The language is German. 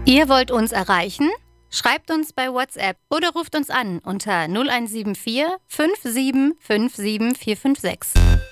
Ihr wollt uns erreichen? Schreibt uns bei WhatsApp oder ruft uns an unter 0174 57 57 456.